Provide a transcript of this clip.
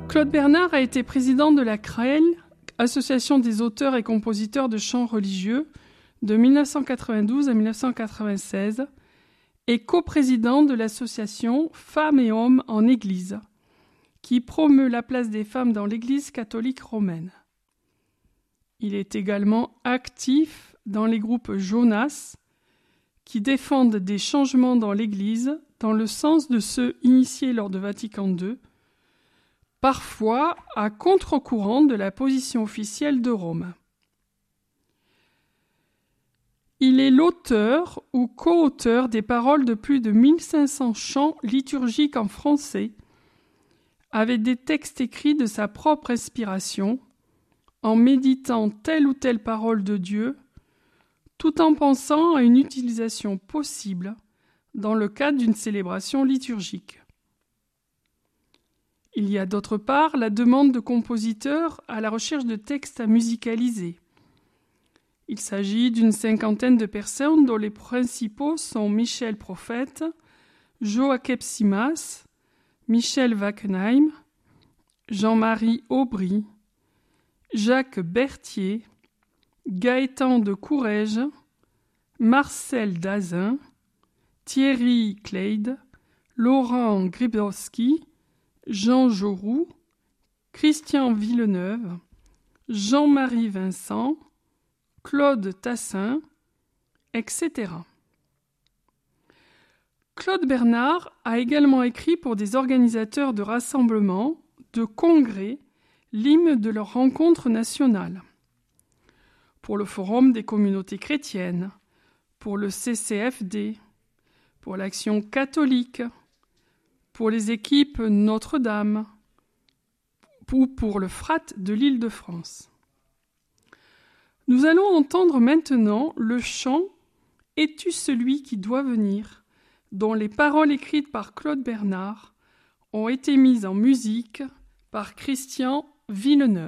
Claude Bernard a été président de la CRAEL, Association des auteurs et compositeurs de chants religieux, de 1992 à 1996, et coprésident de l'association Femmes et Hommes en Église, qui promeut la place des femmes dans l'Église catholique romaine. Il est également actif dans les groupes Jonas, qui défendent des changements dans l'Église dans le sens de ceux initiés lors de Vatican II, parfois à contre-courant de la position officielle de Rome. Il est l'auteur ou co-auteur des paroles de plus de 1500 chants liturgiques en français, avec des textes écrits de sa propre inspiration, en méditant telle ou telle parole de Dieu, tout en pensant à une utilisation possible dans le cadre d'une célébration liturgique. Il y a d'autre part la demande de compositeurs à la recherche de textes à musicaliser. Il s'agit d'une 50aine de personnes dont les principaux sont Michel Prophète, Joachim Simas, Michel Wackenheim, Jean-Marie Aubry, Jacques Berthier, Gaëtan de Courrèges, Marcel Dazin, Thierry Cleide, Laurent Gribowski, Jean Jauroux, Christian Villeneuve, Jean-Marie Vincent, Claude Tassin, etc. Claude Bernard a également écrit pour des organisateurs de rassemblements, de congrès, l'hymne de leur rencontre nationale. Pour le Forum des communautés chrétiennes, pour le CCFD, pour l'Action catholique, pour les équipes Notre-Dame ou pour le FRAT de l'Île-de-France. Nous allons entendre maintenant le chant « Es-tu celui qui doit venir ?» dont les paroles écrites par Claude Bernard ont été mises en musique par Christian Villeneuve.